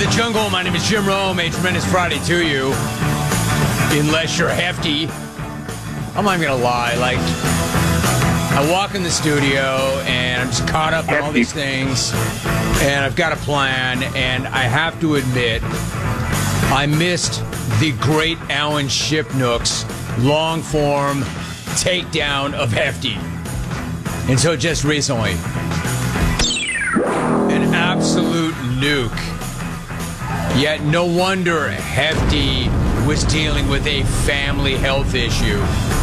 the jungle. My name is Jim Rome. A tremendous Friday to you. Unless you're hefty. I'm not even going to lie. Like, I walk in the studio and I'm just caught up in all these things. And I've got a plan. And I have to admit, I missed the great Alan Shipnuck's long-form takedown of Hefty. And so just recently, an absolute nuke. Yet no wonder Hefty was dealing with a family health issue.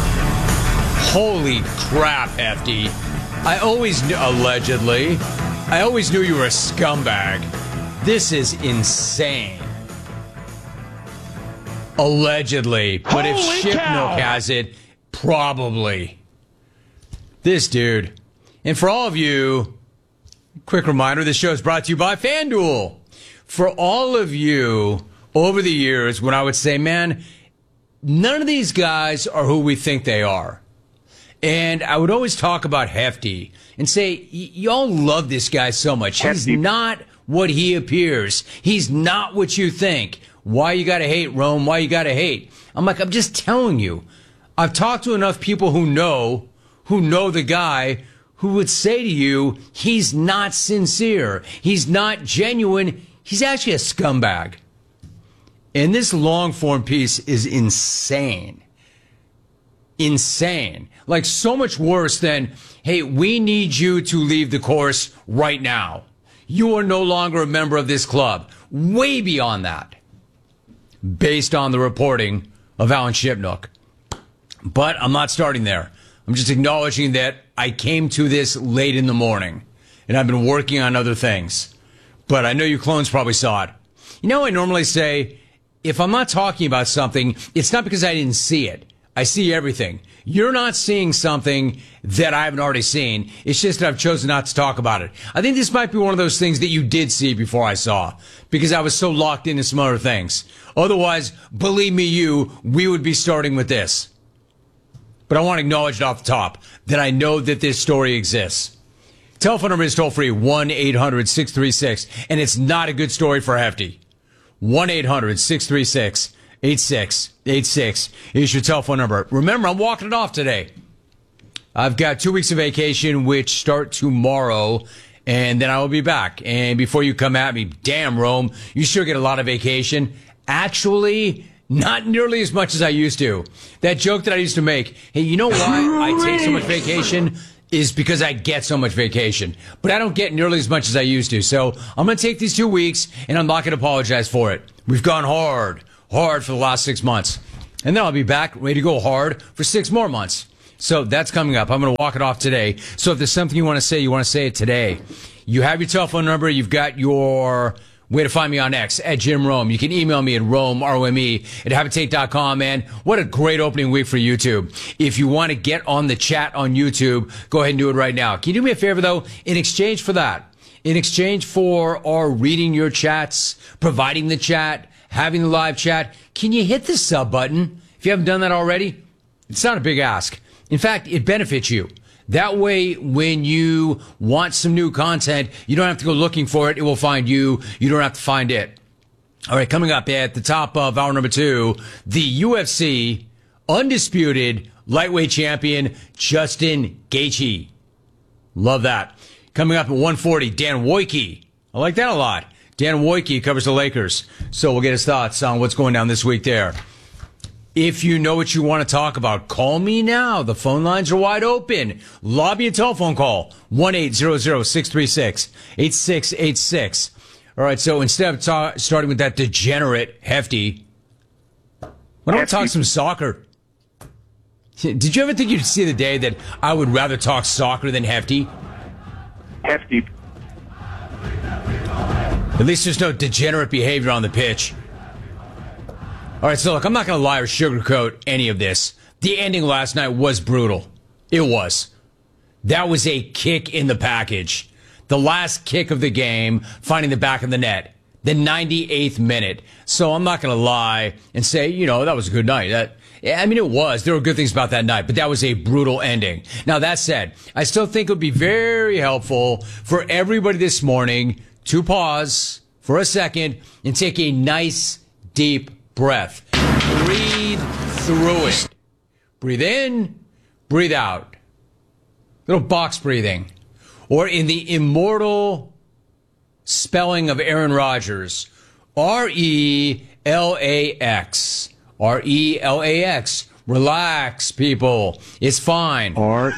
Holy crap, Hefty. I always knew, allegedly, I always knew you were a scumbag. This is insane. Allegedly. But if Shipnuck has it, probably. This dude. And for all of you, quick reminder, this show is brought to you by FanDuel. For all of you, over the years, when I would say, man, none of these guys are who we think they are. And I would always talk about Hefty and say, y'all love this guy so much. He's not what he appears. He's not what you think. Why you gotta hate, Rome? Why you gotta hate? I'm like, I'm just telling you. I've talked to enough people who know the guy who would say to you, he's not sincere. He's not genuine. He's actually a scumbag. And this long form piece is insane. Insane. Like so much worse than, hey, we need you to leave the course right now. You are no longer a member of this club. Way beyond that. Based on the reporting of Alan Shipnuck. But I'm not starting there. I'm just acknowledging that I came to this late in the morning. And I've been working on other things. But I know you clones probably saw it. You know, I normally say, if I'm not talking about something, it's not because I didn't see it. I see everything. You're not seeing something that I haven't already seen. It's just that I've chosen not to talk about it. I think this might be one of those things that you did see before I saw, because I was so locked into some other things. Otherwise, believe me, we would be starting with this. But I want to acknowledge it off the top that I know that this story exists. Telephone number is toll free, 1-800-636, and it's not a good story for Hefty. 1-800-636-8686 is your telephone number. Remember, I'm walking it off today. I've got 2 weeks of vacation, which start tomorrow, and then I will be back. And before you come at me, damn, Rome, you sure get a lot of vacation. Actually, not nearly as much as I used to. That joke that I used to make, hey, you know why I take so much vacation? Is because I get so much vacation. But I don't get nearly as much as I used to. So I'm going to take these 2 weeks, and I'm not going to apologize for it. We've gone hard for the last 6 months. And then I'll be back, ready to go hard for 6 more months. So that's coming up. I'm going to walk it off today. So if there's something you want to say it today. You have your telephone number. You've got your way to find me on X, at Jim Rome. You can email me at Rome, R-O-M-E, at Habitate.com, man. What a great opening week for YouTube. If you want to get on the chat on YouTube, go ahead and do it right now. Can you do me a favor, though? In exchange for that, in exchange for our reading your chats, providing the chat, having the live chat, can you hit the sub button? If you haven't done that already, it's not a big ask. In fact, it benefits you. That way, when you want some new content, you don't have to go looking for it. It will find you. You don't have to find it. All right, coming up at the top of hour number 2, the UFC undisputed lightweight champion, Justin Gaethje. Love that. Coming up at 1:40, Dan Wojcicki. I like that a lot. Dan Wojcicki covers the Lakers. So we'll get his thoughts on what's going down this week there. If you know what you want to talk about, call me now. The phone lines are wide open. Lobby a telephone call, 1-800-636-8686. All right, so instead of starting with that degenerate Hefty, why don't we talk some soccer? Did you ever think you'd see the day that I would rather talk soccer than Hefty? Hefty. At least there's no degenerate behavior on the pitch. All right, so look, I'm not going to lie or sugarcoat any of this. The ending last night was brutal. It was. That was a kick in the package. The last kick of the game, finding the back of the net. The 98th minute. So I'm not going to lie and say, that was a good night. It was. There were good things about that night, but that was a brutal ending. Now, that said, I still think it would be very helpful for everybody this morning to pause for a second and take a nice, deep breath. Breathe through it. Breathe in, breathe out. Little box breathing. Or in the immortal spelling of Aaron Rodgers, R-E-L-A-X. R-E-L-A-X. Relax, people. It's fine.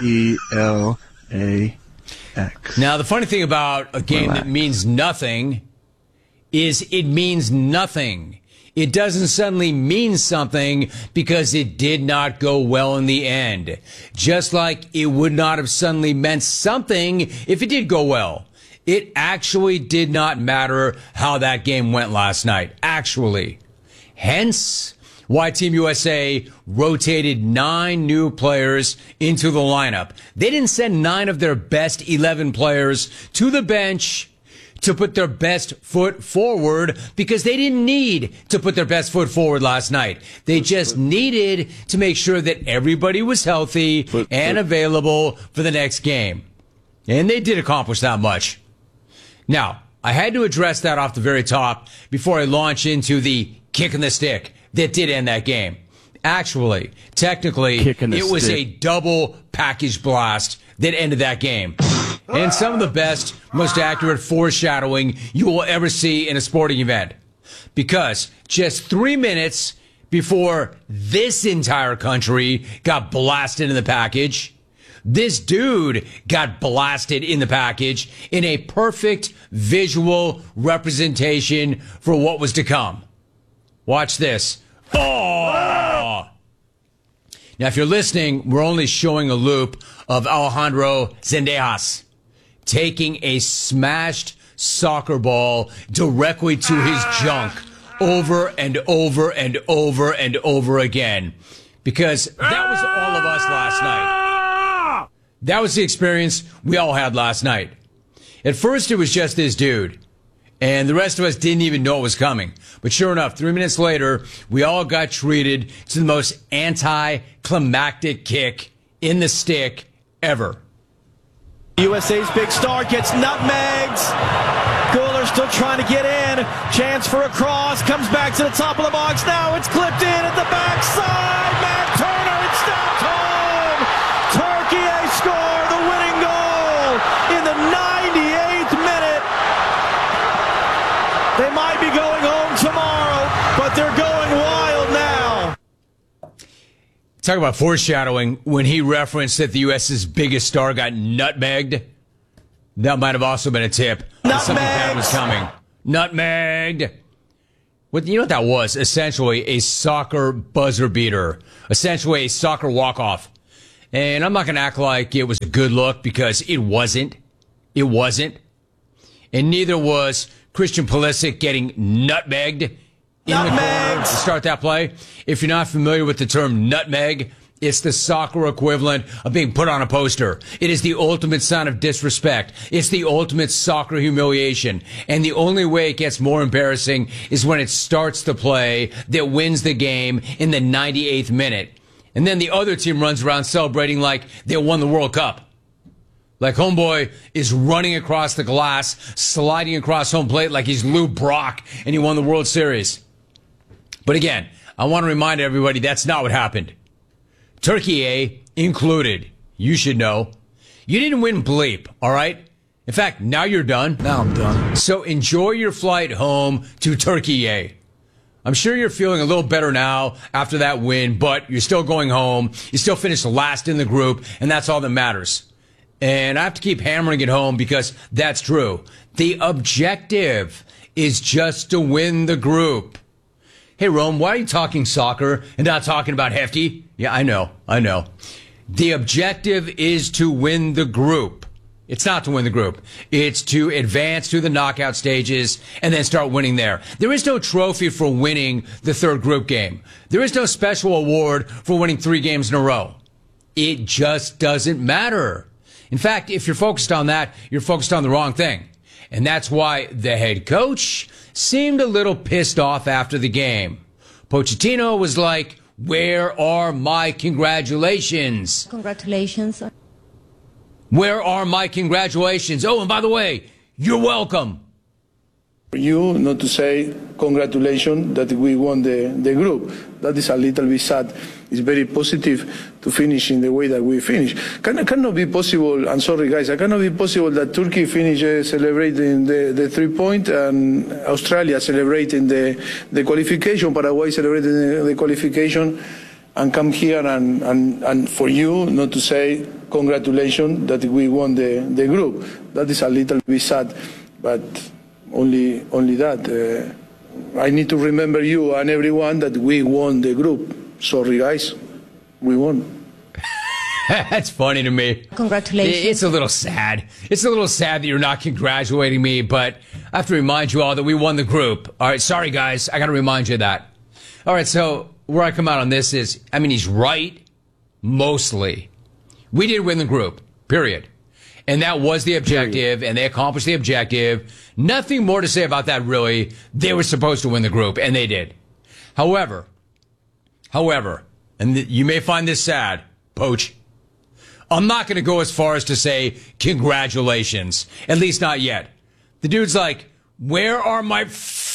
R-E-L-A-X. Now, the funny thing about a game that means nothing is it means nothing. It doesn't suddenly mean something because it did not go well in the end. Just like it would not have suddenly meant something if it did go well. It actually did not matter how that game went last night. Actually. Hence why Team USA rotated 9 new players into the lineup. They didn't send 9 of their best 11 players to the bench to put their best foot forward because they didn't need to put their best foot forward last night. They just needed to make sure that everybody was healthy and available for the next game. And they did accomplish that much. Now, I had to address that off the very top before I launch into the kick in the stick that did end that game. Actually, technically, it was a double package blast that ended that game. And some of the best, most accurate foreshadowing you will ever see in a sporting event. Because just 3 minutes before this entire country got blasted in the package, this dude got blasted in the package in a perfect visual representation for what was to come. Watch this. Oh! Now, if you're listening, we're only showing a loop of Alejandro Zendejas taking a smashed soccer ball directly to his junk over and over and over and over again. Because that was all of us last night. That was the experience we all had last night. At first, it was just this dude. And the rest of us didn't even know it was coming. But sure enough, 3 minutes later, we all got treated to the most anticlimactic kick in the stick ever. USA's big star gets nutmegs. Guler still trying to get in. Chance for a cross. Comes back to the top of the box. Now it's clipped in at the backside. Matt Turner, it's stopped home. Turkey score the winning goal in the 98th minute. They might be going home tomorrow, but they're going wild now. Talk about foreshadowing when he referenced that the U.S.'s biggest star got nutmegged. That might have also been a tip that something bad was coming. Nutmegged. You know what that was? Essentially a soccer buzzer beater. Essentially a soccer walk-off. And I'm not going to act like it was a good look because it wasn't. It wasn't. And neither was Christian Pulisic getting nutmegged in the corner to start that play. If you're not familiar with the term nutmeg, it's the soccer equivalent of being put on a poster. It is the ultimate sign of disrespect. It's the ultimate soccer humiliation. And the only way it gets more embarrassing is when it starts the play that wins the game in the 98th minute. And then the other team runs around celebrating like they won the World Cup. Like homeboy is running across the glass, sliding across home plate like he's Lou Brock and he won the World Series. But again, I want to remind everybody that's not what happened. Turkey included. You should know. You didn't win bleep, all right? In fact, now you're done. Now I'm done. So enjoy your flight home to Turkey. I'm sure you're feeling a little better now after that win, but you're still going home. You still finished last in the group, and that's all that matters. And I have to keep hammering it home because that's true. The objective is just to win the group. Hey, Rome, why are you talking soccer and not talking about Hefty? Yeah, I know. The objective is to win the group. It's not to win the group. It's to advance to the knockout stages and then start winning there. There is no trophy for winning the third group game. There is no special award for winning 3 games in a row. It just doesn't matter. In fact, if you're focused on that, you're focused on the wrong thing. And that's why the head coach seemed a little pissed off after the game. Pochettino was like, "Where are my congratulations?" Congratulations. Where are my congratulations? Oh, and by the way, you're welcome. You not to say congratulations that we won the group. That is a little bit sad. It's very positive to finish in the way that we finish. Cannot be possible, I'm sorry guys, it cannot be possible that Turkey finishes celebrating the 3-point and Australia celebrating the qualification, Paraguay celebrating the qualification, and come here and for you not to say congratulations that we won the group. That is a little bit sad, but only that. I need to remember you and everyone that we won the group. Sorry, guys, we won. That's funny to me. Congratulations. It's a little sad. It's a little sad that you're not congratulating me, but I have to remind you all that we won the group. All right, sorry, guys. I got to remind you of that. All right, so where I come out on this is, I mean, he's right, mostly. We did win the group, period. And that was the objective, and they accomplished the objective. Nothing more to say about that, really. They were supposed to win the group, and they did. However, and you may find this sad, Poach, I'm not going to go as far as to say congratulations, at least not yet. The dude's like, where are my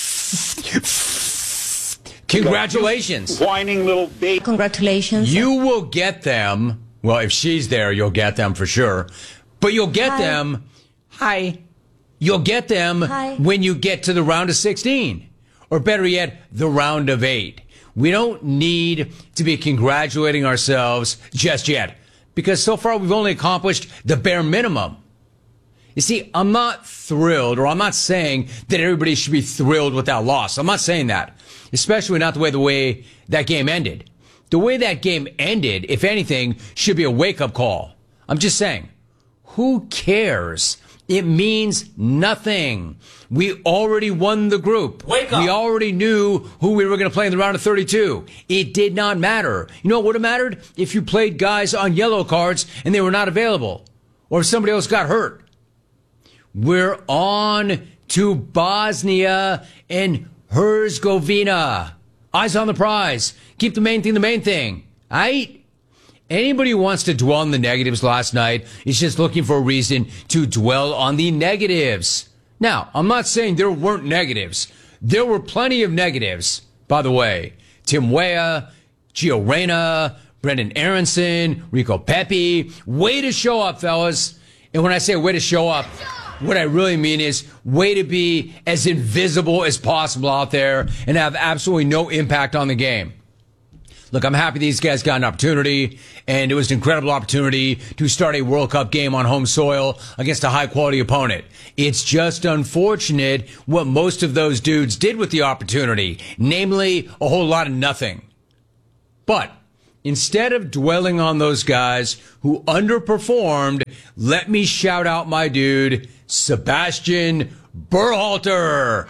congratulations? Whining little baby. Congratulations. You will get them. Well, if she's there, you'll get them for sure. But you'll get them. Hi. You'll get them when you get to the round of 16. Or better yet, the round of 8. We don't need to be congratulating ourselves just yet. Because so far we've only accomplished the bare minimum. You see, I'm not thrilled, or I'm not saying that everybody should be thrilled with that loss. I'm not saying that. Especially not the way that game ended. The way that game ended, if anything, should be a wake-up call. I'm just saying. Who cares? It means nothing. We already won the group. Wake up. We already knew who we were going to play in the round of 32. It did not matter. You know what would have mattered? If you played guys on yellow cards and they were not available. Or if somebody else got hurt. We're on to Bosnia and Herzegovina. Eyes on the prize. Keep the main thing the main thing. Aight? Anybody who wants to dwell on the negatives last night is just looking for a reason to dwell on the negatives. Now, I'm not saying there weren't negatives. There were plenty of negatives, by the way. Tim Weah, Gio Reyna, Brendan Aronson, Rico Pepi. Way to show up, fellas. And when I say way to show up, what I really mean is way to be as invisible as possible out there and have absolutely no impact on the game. Look, I'm happy these guys got an opportunity, and it was an incredible opportunity to start a World Cup game on home soil against a high-quality opponent. It's just unfortunate what most of those dudes did with the opportunity, namely a whole lot of nothing. But instead of dwelling on those guys who underperformed, let me shout out my dude, Sebastian Berhalter.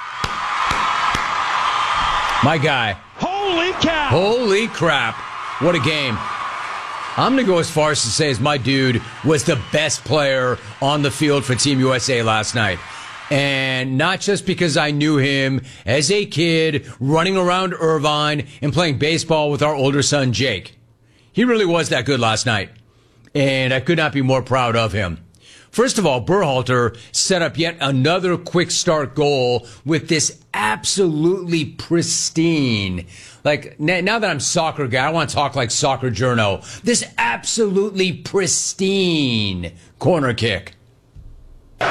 My guy. Holy cow! Holy crap. What a game. I'm going to go as far as to say as my dude was the best player on the field for Team USA last night. And not just because I knew him as a kid running around Irvine and playing baseball with our older son, Jake. He really was that good last night. And I could not be more proud of him. First of all, Berhalter set up yet another quick start goal with this absolutely pristine, like now that I'm soccer guy, I want to talk like soccer journo. This absolutely pristine corner kick. To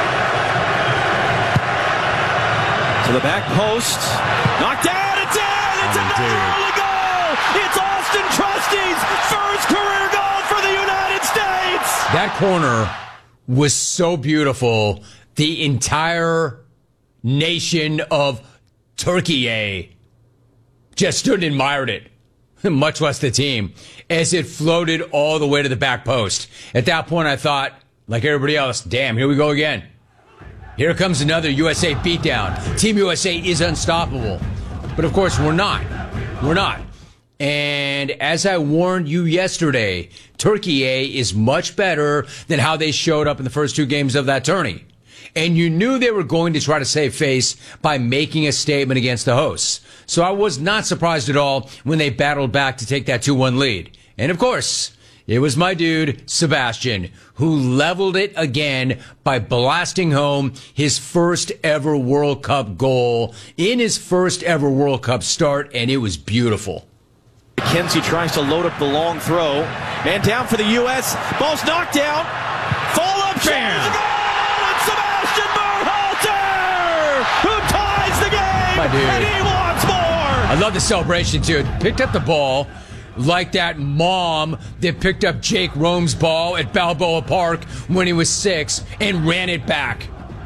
the back post. Knocked down. It's in. It's another goal. It's Austin Trusty's first career goal for the United States. That corner was so beautiful. The entire nation of Turkey just stood and admired it, much less the team, as it floated all the way to the back post. At that point, I thought, like everybody else, damn, here we go again. Here comes another USA beatdown. Team USA is unstoppable. But of course, we're not. We're not. And as I warned you yesterday, Turkey is much better than how they showed up in the first two games of that tourney. And you knew they were going to try to save face by making a statement against the hosts. So I was not surprised at all when they battled back to take that 2-1 lead. And of course, It was my dude, Sebastian, who leveled it again by blasting home his first ever World Cup goal in his first ever World Cup start, and it was beautiful. McKenzie tries to load up the long throw. Man down for the U.S. Ball's knocked down. Follow-up shot is a goal! And Sebastian Berhalter, who ties the game, my dude. And he wants more! I love the celebration, too. Picked up the ball like that mom that picked up Jake Rome's ball at Balboa Park when he was 6 and ran it back.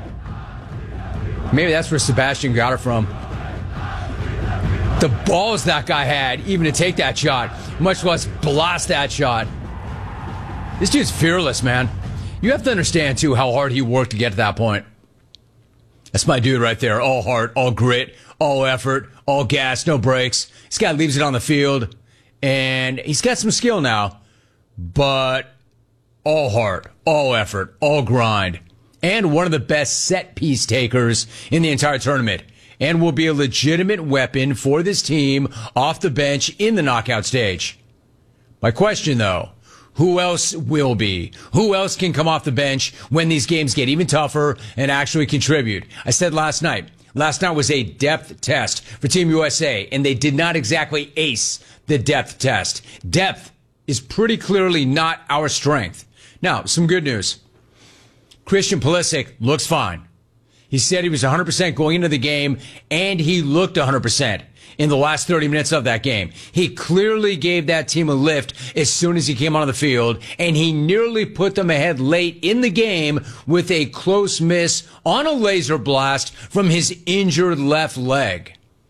Maybe that's where Sebastian got it from. The balls that guy had, even to take that shot, much less blast that shot. This dude's fearless, man. You have to understand, too, how hard he worked to get to that point. That's my dude right there. All heart, all grit, all effort, all gas, no brakes. This guy leaves it on the field, and he's got some skill now, but all heart, all effort, all grind, and one of the best set-piece takers in the entire tournament, and will be a legitimate weapon for this team off the bench in the knockout stage. My question, though, who else will be? Who else can come off the bench when these games get even tougher and actually contribute? I said last night was a depth test for Team USA, and they did not exactly ace the depth test. Depth is pretty clearly not our strength. Now, some good news. Christian Pulisic looks fine. He said he was 100% going into the game, and he looked 100% in the last 30 minutes of that game. He clearly gave that team a lift as soon as he came onto the field, and he nearly put them ahead late in the game with a close miss on a laser blast from his injured left leg.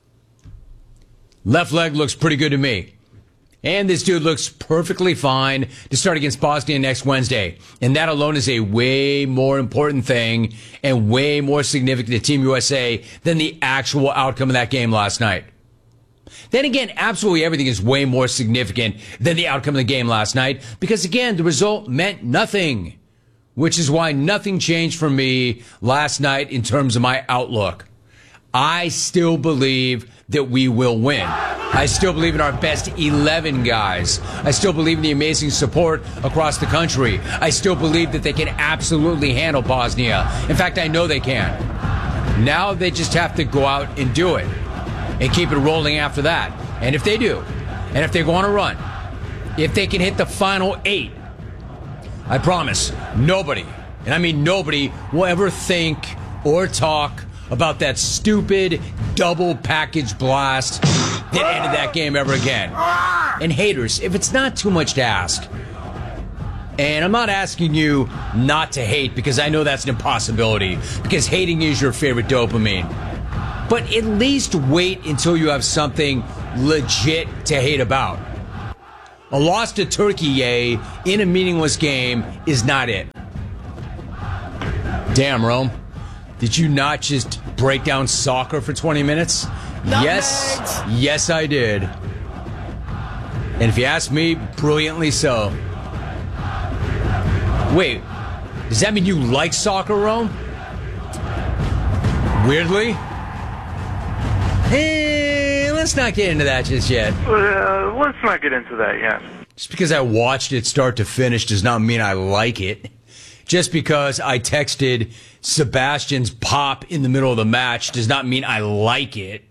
Left leg looks pretty good to me. And this dude looks perfectly fine to start against Bosnia next Wednesday. And that alone is a way more important thing and way more significant to Team USA than the actual outcome of that game last night. Then again, absolutely everything is way more significant than the outcome of the game last night because, again, the result meant nothing, which is why nothing changed for me last night in terms of my outlook. I still believe that we will win. I still believe in our best 11 guys. I still believe in the amazing support across the country. I still believe that they can absolutely handle Bosnia. In fact, I know they can. Now they just have to go out and do it and keep it rolling after that. And if they do, and if they go on a run, if they can hit the final 8, I promise nobody, and I mean nobody, will ever think or talk about that stupid double package blast that ended that game ever again. And haters, if it's not too much to ask, and I'm not asking you not to hate because I know that's an impossibility, because hating is your favorite dopamine, but at least wait until you have something legit to hate about. A loss to Turkey, in a meaningless game is not it. Damn, Rome. Did you not just break down soccer for 20 minutes? Yes, I did. And if you ask me, brilliantly so. Wait, does that mean you like soccer, Rome? Weirdly? Hey, let's not get into that just yet. Let's not get into that yet. Just because I watched it start to finish does not mean I like it. Just because I texted Sebastian's pop in the middle of the match does not mean I like it.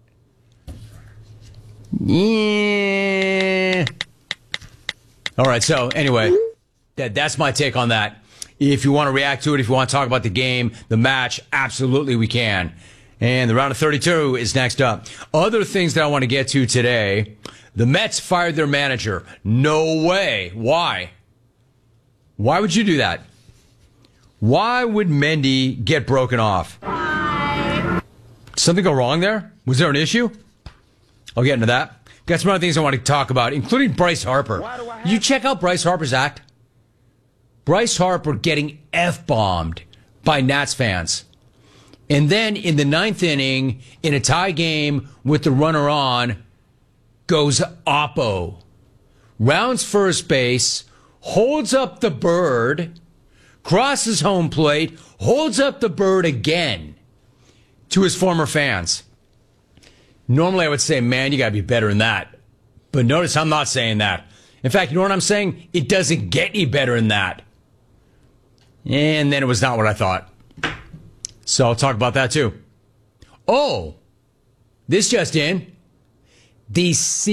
Yeah. All right, so anyway, that's my take on that. If you want to react to it, if you want to talk about the game, the match, absolutely we can. And the round of 32 is next up. Other things that I want to get to today. The Mets fired their manager. No way. Why? Why would you do that? Why would Mendy get broken off? Why? Something go wrong there? Was there an issue? I'll get into that. Got some other things I want to talk about, including Bryce Harper. Did you check out Bryce Harper's act? Bryce Harper getting F-bombed by Nats fans. And then in the 9th inning, in a tie game with the runner on, goes Oppo. Rounds first base, holds up the bird, crosses home plate, holds up the bird again to his former fans. Normally I would say, man, you got to be better than that. But notice I'm not saying that. In fact, you know what I'm saying? It doesn't get any better than that. And then it was not what I thought. So I'll talk about that too. Oh, this just in. The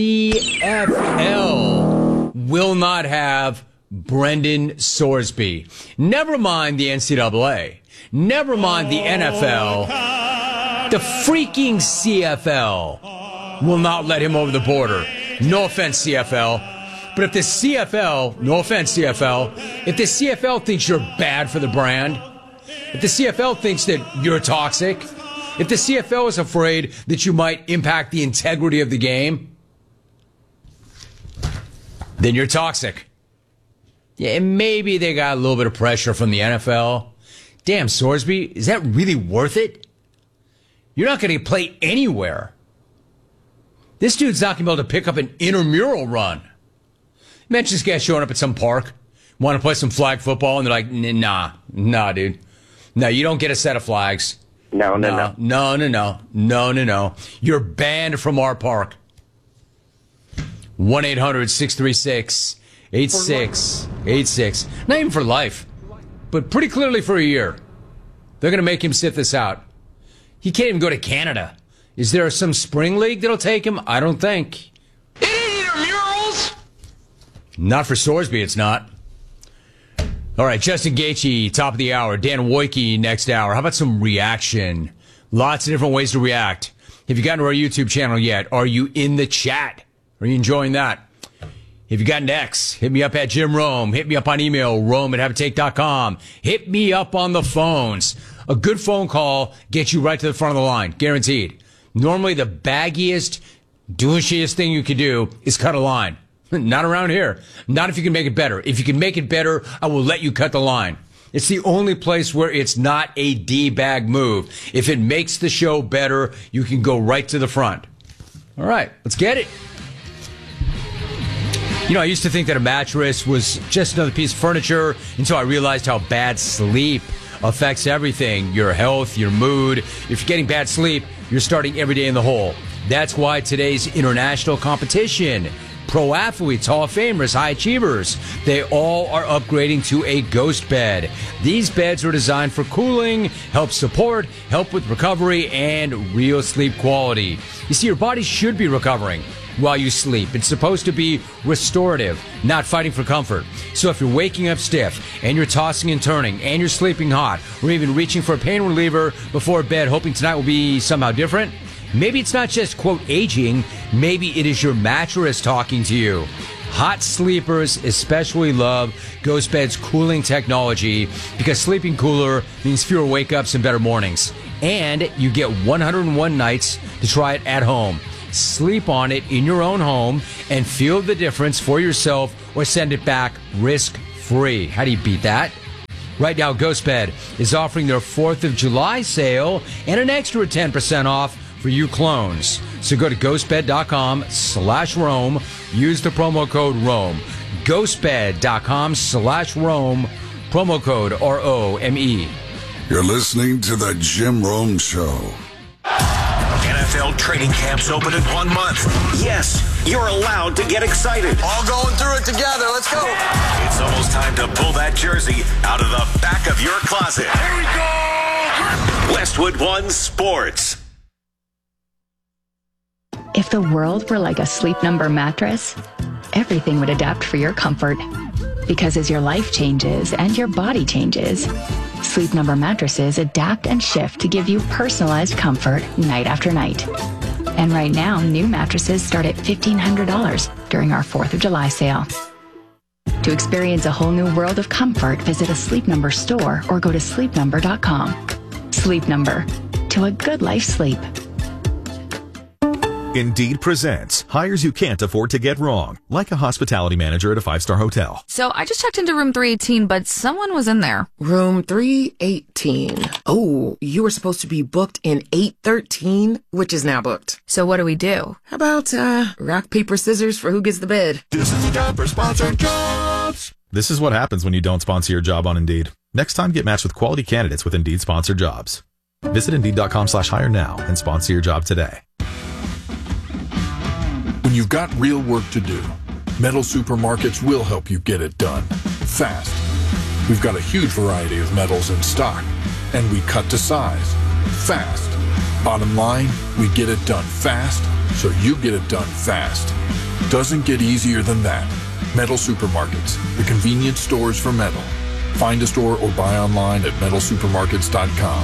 CFL will not have Brendan Sorsby. Never mind the NCAA. Never mind the NFL. The freaking CFL will not let him over the border. No offense, CFL. But if the CFL, no offense, CFL, if the CFL thinks you're bad for the brand, if the CFL thinks that you're toxic, if the CFL is afraid that you might impact the integrity of the game, then you're toxic. Yeah, and maybe they got a little bit of pressure from the NFL. Damn, Sorsby, is that really worth it? You're not going to play anywhere. This dude's not going to be able to pick up an intramural run. Imagine this guy showing up at some park, want to play some flag football, and they're like, nah, dude. No, you don't get a set of flags. No. You're banned from our park. 1-800-636-8686. Not even for life, but pretty clearly for a year. They're going to make him sit this out. He can't even go to Canada. Is there some spring league that'll take him? I don't think. It ain't intramurals! Not for Sorsby, it's not. All right, Justin Gaethje, top of the hour. Dan Wojcicki, next hour. How about some reaction? Lots of different ways to react. Have you gotten to our YouTube channel yet? Are you in the chat? Are you enjoying that? If you got an X, hit me up at Jim Rome. Hit me up on email, rome@haveatake.com. Hit me up on the phones. A good phone call gets you right to the front of the line, guaranteed. Normally, the baggiest, douchiest thing you could do is cut a line. Not around here. Not if you can make it better. If you can make it better, I will let you cut the line. It's the only place where it's not a D-bag move. If it makes the show better, you can go right to the front. All right, let's get it. You know, I used to think that a mattress was just another piece of furniture until I realized how bad sleep affects everything. Your health, your mood. If you're getting bad sleep, you're starting every day in the hole. That's why today's international competition, pro athletes, Hall of Famers, high achievers, they all are upgrading to a Ghost bed. These beds are designed for cooling, help support, help with recovery, and real sleep quality. You see, your body should be recovering while you sleep. It's supposed to be restorative, not fighting for comfort. So if you're waking up stiff, and you're tossing and turning, and you're sleeping hot, or even reaching for a pain reliever before bed, hoping tonight will be somehow different, maybe it's not just, quote, aging. Maybe it is your mattress talking to you. Hot sleepers especially love Ghost Bed's cooling technology because sleeping cooler means fewer wake-ups and better mornings. And you get 101 nights to try it at home. Sleep on it in your own home and feel the difference for yourself or send it back risk-free. How do you beat that? Right now, Ghost Bed is offering their 4th of July sale and an extra 10% off for you clones. So go to ghostbed.com/Rome. Use the promo code Rome. Ghostbed.com/Rome. Promo code ROME. You're listening to the Jim Rome Show. NFL training camps open in 1 month. Yes, you're allowed to get excited. All going through it together. Let's go. It's almost time to pull that jersey out of the back of your closet. Here we go. Westwood One Sports. If the world were like a Sleep Number mattress, everything would adapt for your comfort. Because as your life changes and your body changes, Sleep Number mattresses adapt and shift to give you personalized comfort night after night. And right now, new mattresses start at $1,500 during our 4th of July sale. To experience a whole new world of comfort, visit a Sleep Number store or go to sleepnumber.com. Sleep Number. To a good life sleep. Indeed presents hires you can't afford to get wrong, like a hospitality manager at a 5-star hotel. So I just checked into room 318, but someone was in there. Room 318. Oh, you were supposed to be booked in 813, which is now booked. So what do we do? How about rock, paper, scissors for who gets the bed? This is the job for sponsored jobs. This is what happens when you don't sponsor your job on Indeed. Next time, get matched with quality candidates with Indeed sponsored jobs. Visit Indeed.com/hire now and sponsor your job today. When you've got real work to do, Metal Supermarkets will help you get it done fast. We've got a huge variety of metals in stock, and we cut to size fast. Bottom line, we get it done fast, so you get it done fast. Doesn't get easier than that. Metal Supermarkets, the convenience stores for metal. Find a store or buy online at metalsupermarkets.com.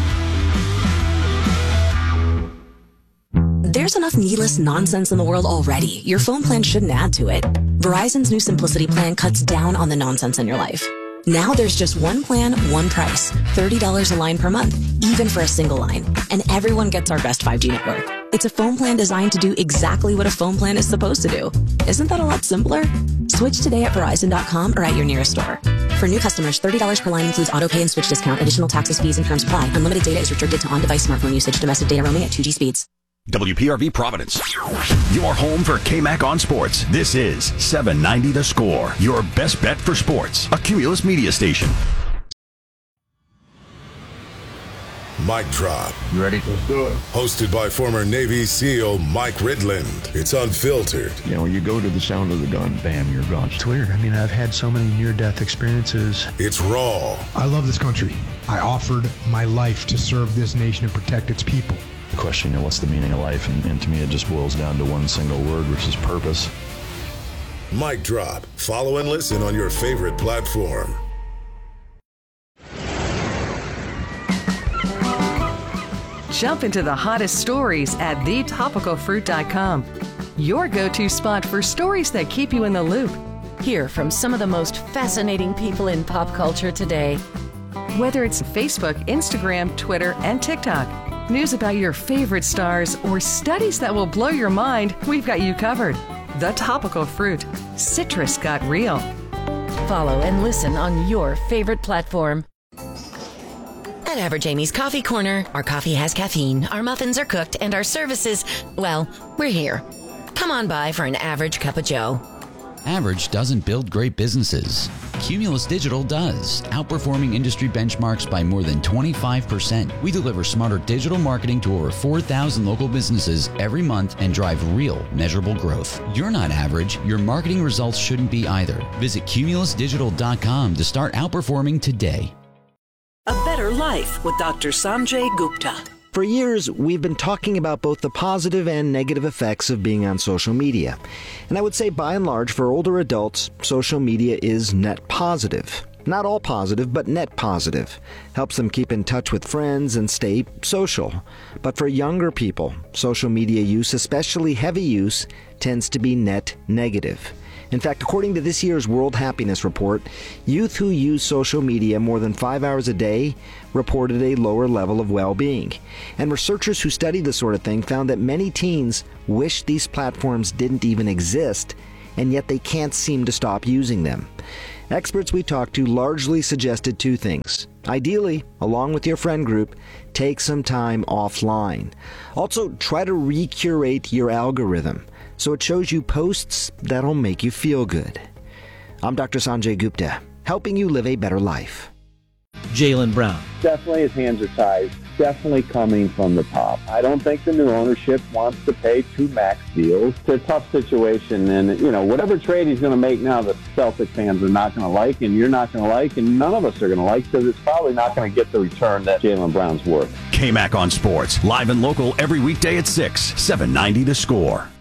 There's enough needless nonsense in the world already. Your phone plan shouldn't add to it. Verizon's new Simplicity plan cuts down on the nonsense in your life. Now there's just one plan, one price. $30 a line per month, even for a single line. And everyone gets our best 5G network. It's a phone plan designed to do exactly what a phone plan is supposed to do. Isn't that a lot simpler? Switch today at Verizon.com or at your nearest store. For new customers, $30 per line includes auto pay and switch discount. Additional taxes, fees, and terms apply. Unlimited data is restricted to on-device smartphone usage. Domestic data roaming at 2G speeds. WPRV Providence, your home for KMAC on sports. This is 790 The Score, your best bet for sports. A Cumulus media station. Mic Drop. You ready? Let's do it. Hosted by former Navy SEAL Mike Ridland. It's unfiltered. You know, you go to the sound of the gun, bam, you're gone. It's weird. I mean, I've had so many near-death experiences. It's raw. I love this country. I offered my life to serve this nation and protect its people. The question, you know, what's the meaning of life? And to me, it just boils down to one single word, which is purpose. Mic Drop. Follow and listen on your favorite platform. Jump into the hottest stories at thetopicalfruit.com. Your go-to spot for stories that keep you in the loop. Hear from some of the most fascinating people in pop culture today. Whether it's Facebook, Instagram, Twitter, and TikTok, news about your favorite stars, or studies that will blow your mind, we've got you covered. The Topical Fruit. Citrus got real. Follow and listen on your favorite platform. At Average Amy's Coffee Corner, our coffee has caffeine, our muffins are cooked, and our services, well, we're here. Come on by for an average cup of joe. Average doesn't build great businesses. Cumulus Digital does, outperforming industry benchmarks by more than 25%. We deliver smarter digital marketing to over 4,000 local businesses every month and drive real, measurable growth. You're not average. Your marketing results shouldn't be either. Visit cumulusdigital.com to start outperforming today. A Better Life with Dr. Sanjay Gupta. For years, we've been talking about both the positive and negative effects of being on social media. And I would say, by and large, for older adults, social media is net positive. Not all positive, but net positive. Helps them keep in touch with friends and stay social. But for younger people, social media use, especially heavy use, tends to be net negative. In fact, according to this year's World Happiness Report, youth who use social media more than 5 hours a day reported a lower level of well-being. And researchers who studied this sort of thing found that many teens wish these platforms didn't even exist, and yet they can't seem to stop using them. Experts we talked to largely suggested two things. Ideally, along with your friend group, take some time offline. Also, try to recurate your algorithm so it shows you posts that'll make you feel good. I'm Dr. Sanjay Gupta, helping you live a better life. Jaylen Brown. Definitely his hands are tied. Definitely coming from the top. I don't think the new ownership wants to pay 2 max deals. It's a tough situation, and whatever trade he's going to make now, the Celtic fans are not going to like, and you're not going to like, and none of us are going to like, because it's probably not going to get the return that Jaylen Brown's worth. KMAC on Sports, live and local every weekday at 6, 790 The Score.